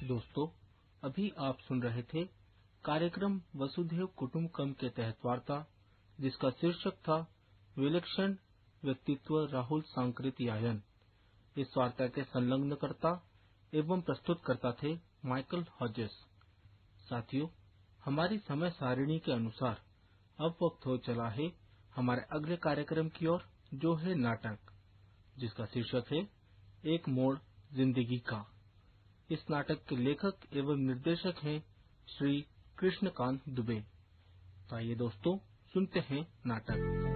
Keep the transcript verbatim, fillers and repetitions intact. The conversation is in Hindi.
दोस्तों, अभी आप सुन रहे थे कार्यक्रम वसुधैव कुटुंबकम के तहत वार्ता, जिसका शीर्षक था विलक्षण व्यक्तित्व राहुल सांकृत्यायन। इस वार्ता के संलग्नकर्ता एवं प्रस्तुतकर्ता थे माइकल हॉजेस। साथियों, हमारी समय सारिणी के अनुसार अब वक्त हो चला है हमारे अगले कार्यक्रम की ओर, जो है नाटक, जिसका शीर्षक है एक मोड़ जिंदगी का। इस नाटक के लेखक एवं निर्देशक हैं श्री कृष्णकांत दुबे। तो आइए दोस्तों, सुनते हैं नाटक।